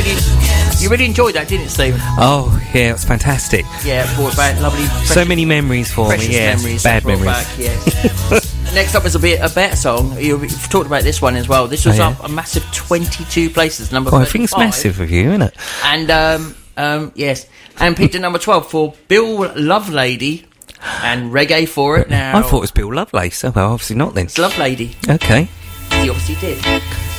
You really enjoyed that, didn't you, Stephen? Oh, yeah, it was fantastic. Yeah, brought back lovely... So many memories for me, yeah. Memories Bad memories. Back, yeah. Next up is a better song. You've talked about this one as well. This was up a massive 22 places, number 35. I think it's massive of you, isn't it? And, yes. And picked at number 12 for Bill Lovelady and Reggae for It now. I thought it was Bill Lovelace, so well, obviously not then. It's Lovelady. Okay. He obviously did.